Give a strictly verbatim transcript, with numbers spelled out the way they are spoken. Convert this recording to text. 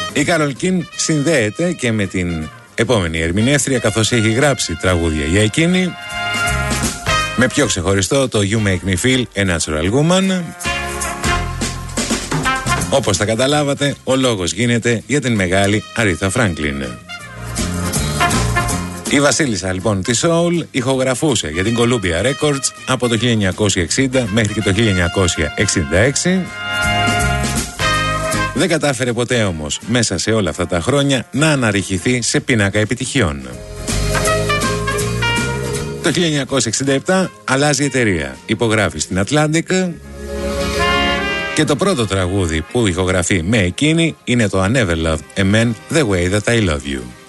Η Κάρολ Κιν συνδέεται και με την επόμενη ερμηνεύτρια, καθώς έχει γράψει τραγούδια για εκείνη, με πιο ξεχωριστό το You Make Me Feel a Natural Woman. Όπως τα καταλάβατε, ο λόγος γίνεται για την μεγάλη Αρίθα Φράγκλιν. Η βασίλισσα λοιπόν της Soul ηχογραφούσε για την Columbia Records από το χίλια εννιακόσια εξήντα μέχρι και το χίλια εννιακόσια εξήντα έξι. Δεν κατάφερε ποτέ όμως μέσα σε όλα αυτά τα χρόνια να αναρριχηθεί σε πίνακα επιτυχιών. Το χίλια εννιακόσια εξήντα επτά αλλάζει η εταιρεία, υπογράφει στην Atlantic και το πρώτο τραγούδι που ηχογραφεί με εκείνη είναι το I Never Loved a Man The Way That I Love You.